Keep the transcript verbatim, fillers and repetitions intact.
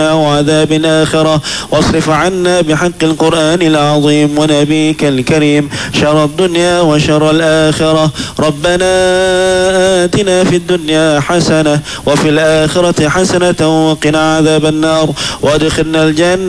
وعذاب الآخرة، واصرف عنا بحق القرآن العظيم ونبيك الكريم شر الدنيا وشر الآخرة. ربنا آتنا في الدنيا حسنة وفي الآخرة حسنة وقنا عذاب النار وادخلنا الجنة